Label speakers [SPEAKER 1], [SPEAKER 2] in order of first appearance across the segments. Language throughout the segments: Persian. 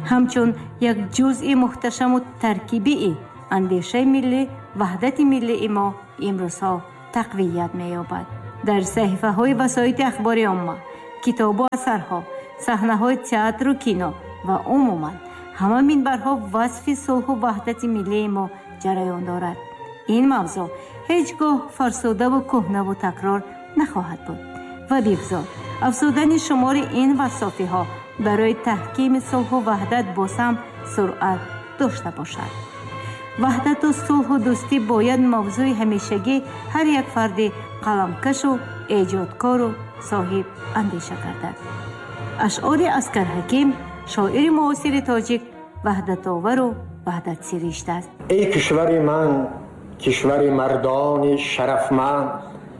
[SPEAKER 1] همچون یک جزء محتشم و ترکیبی اندیشه ملی، وحدت ملی ما امروزها تقویت می‌یابد. در صحیفه‌های وسایط اخبار عامه، کتاب و اثرها، صحنه‌های تئاتر و کینو و عموماً همه منبرها وصف صلح و وحدت ملی ما جریان دارد. این موضوع هیچگاه فرسوده و کهنه و تکرار نخواهد بود و بگذار افزودن شمار این وصافی‌ها برای تحکیم صلح و وحدت بازم سرعت داشته باشد. وحدت و صلح و دوستی باید موضوع همیشگی هر یک فرد قلمکش و ایجادکار و صاحب اندیشه گردد. اشعار عسکر حکیم، شاعر معاصر تاجیک، وحدت آور و وحدت سرشته است.
[SPEAKER 2] ای کشور من، کشور مردان شرفمند،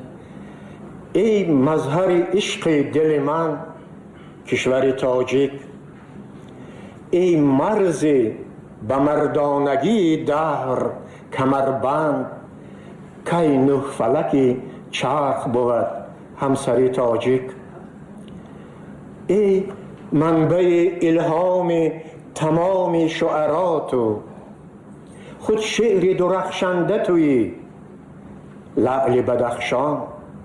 [SPEAKER 2] ای مظهر عشق دل من، کشور تاجیک، ای مرز به مردانگی دهر کمربند، کی نه فلک چرخ بود همسر تاجیک، ای منبع الهام تمام شعرا تو، خود شعر درخشنده توی لعل بدخشان،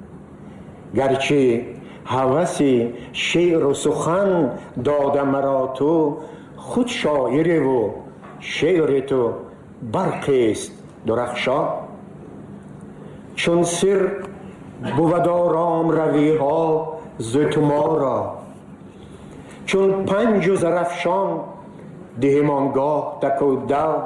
[SPEAKER 2] گرچه هوس شعر و سخن داده مرا تو، خود شاعر و شعر تو برق است درخشان. چون سر بود آرام روی ها ز تو ما را، چون پنج و زرافشان دهم آنگاه دک و دو،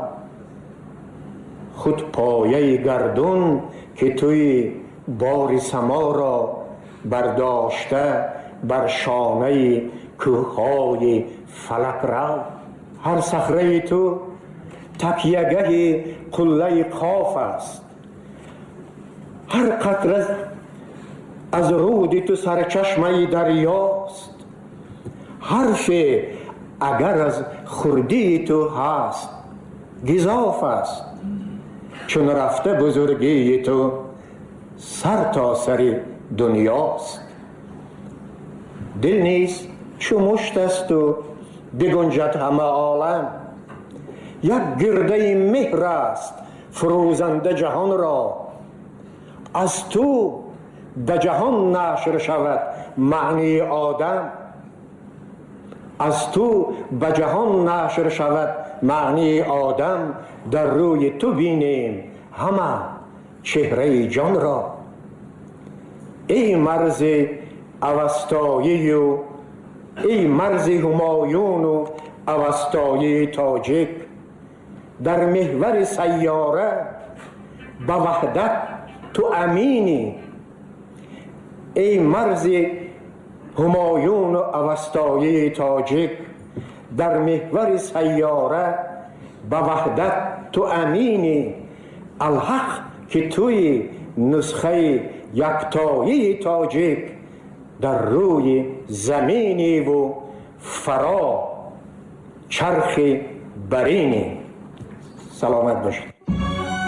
[SPEAKER 2] خود پایه گردون که توی بار سما را برداشته بر شانه کوههای فلک رو. هر صخره تو تکیه‌گه قله قاف است، هر قطره از رود تو سرچشمه دریاست، حرف اگر از خردی تو هست گزاف است، چون رفته بزرگی تو سر تا سر دنیاست. دل نیز چو مشت است و بگنجد همه عالم، یک گرده مهر است فروزنده جهان را، از تو در جهان نشر شود معنی آدم، از تو به جهان نشر شود معنی آدم، در روی تو بینیم همه چهره جان را. ای مرز اوستایی و ای مرز همایون و اوستایی تاجیک، در محور سیاره به وحدت تو امینی، ای مرز همایون و اوستایی تاجیک، در محور سیاره به وحدت تو امینی، الحق که توی نسخه یکتایی تاجیک در روی زمینی و فرا چرخ برینی. سلامت باشید.